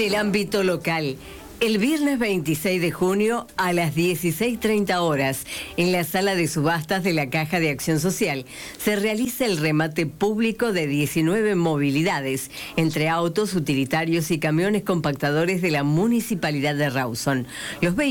del ámbito local. El viernes 26 de junio a las 16:30 horas, en la sala de subastas de la Caja de Acción Social, se realiza el remate público de 19 movilidades, entre autos, utilitarios y camiones compactadores de la Municipalidad de Rawson. Los